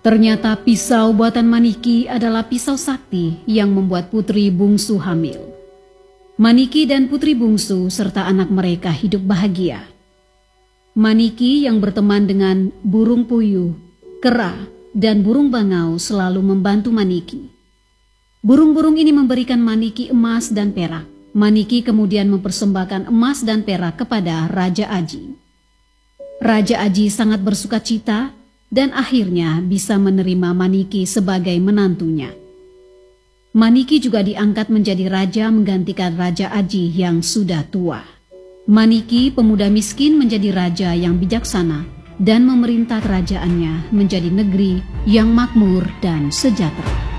Ternyata pisau buatan Maniki adalah pisau sakti yang membuat putri bungsu hamil. Maniki dan putri bungsu serta anak mereka hidup bahagia. Maniki yang berteman dengan burung puyuh, kera, dan burung bangau selalu membantu Maniki. Burung-burung ini memberikan Maniki emas dan perak. Maniki kemudian mempersembahkan emas dan perak kepada Raja Aji. Raja Aji sangat bersukacita dan akhirnya bisa menerima Maniki sebagai menantunya. Maniki juga diangkat menjadi raja menggantikan Raja Aji yang sudah tua. Maniki, pemuda miskin, menjadi raja yang bijaksana dan memerintah kerajaannya menjadi negeri yang makmur dan sejahtera.